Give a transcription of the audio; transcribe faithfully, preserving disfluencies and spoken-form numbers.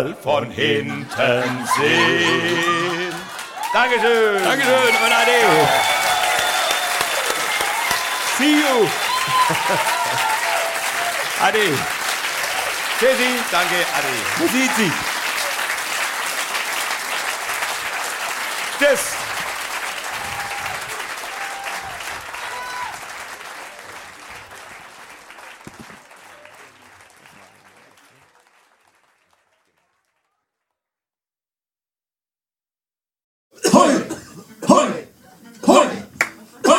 mal von hinten sehen. Dankeschön. Dankeschön und ade. See you. Ade. Tschüssi. Danke, ade. Wo sieht sie? Tschüss.